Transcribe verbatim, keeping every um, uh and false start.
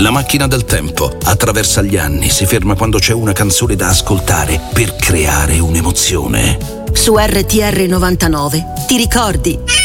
La macchina del tempo attraversa gli anni, si ferma quando c'è una canzone da ascoltare per creare un'emozione. Su R T R novantanove ti ricordi?